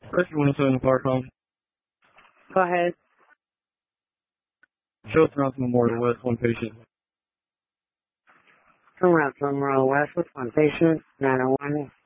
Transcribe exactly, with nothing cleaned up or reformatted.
Rescue one oh seven Park Home. Go ahead. Show Toronto Memorial West, one patient. Turn around to Memorial West with one patient, nine oh one.